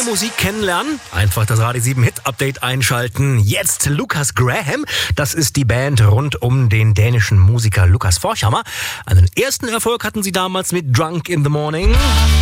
Musik kennenlernen? Einfach das Radio 7 Hit Update einschalten. Jetzt Lukas Graham. Das ist die Band rund um den dänischen Musiker Lukas Forchhammer. Einen ersten Erfolg hatten sie damals mit Drunk in the Morning.